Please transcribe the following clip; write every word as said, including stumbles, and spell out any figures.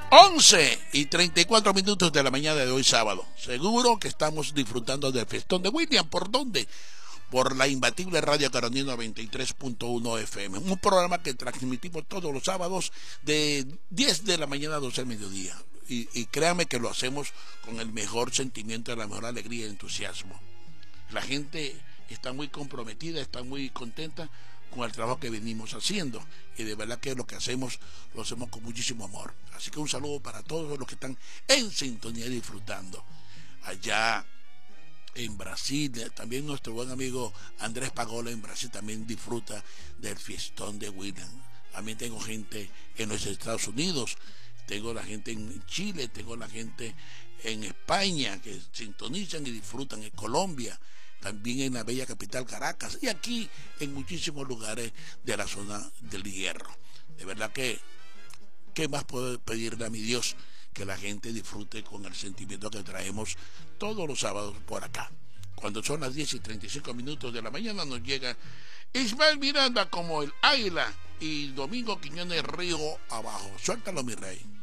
once y treinta y cuatro minutos de la mañana de hoy sábado. Seguro que estamos disfrutando del Fiestón de William. ¿Por dónde? Por la imbatible Radio Carolina noventa y tres punto uno F M. Un programa que transmitimos todos los sábados de diez de la mañana a doce del mediodía. Y, y créanme que lo hacemos con el mejor sentimiento, la mejor alegría y entusiasmo. La gente está muy comprometida, está muy contenta con el trabajo que venimos haciendo, y de verdad que lo que hacemos lo hacemos con muchísimo amor. Así que un saludo para todos los que están en sintonía y disfrutando allá en Brasil. También nuestro buen amigo Andrés Pagola en Brasil también disfruta del Fiestón de William. También tengo gente en los Estados Unidos, tengo la gente en Chile, tengo la gente en España que sintonizan y disfrutan, en Colombia, también en la bella capital Caracas, y aquí en muchísimos lugares de la zona del Hierro. De verdad que, ¿qué más puedo pedirle a mi Dios? Que la gente disfrute con el sentimiento que traemos todos los sábados por acá. Cuando son las diez y treinta y cinco minutos de la mañana nos llega Ismael Miranda como el Águila y Domingo Quiñones Río Abajo. Suéltalo, mi rey.